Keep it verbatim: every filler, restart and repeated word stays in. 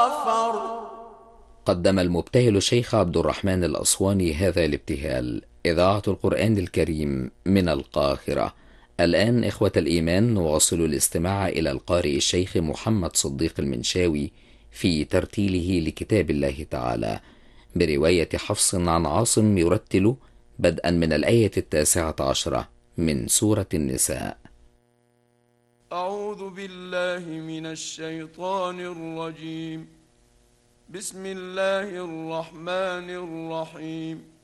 غافر. قدم المبتهل الشيخ عبد الرحمن الأسواني هذا الابتهال. إذاعة القرآن الكريم من القاهرة. الآن إخوة الإيمان نواصل الاستماع إلى القارئ الشيخ محمد صديق المنشاوي في ترتيله لكتاب الله تعالى برواية حفص عن عاصم، يرتل بدءا من الآية التاسعة عشرة من سورة النساء. أعوذ بالله من الشيطان الرجيم. بسم الله الرحمن الرحيم.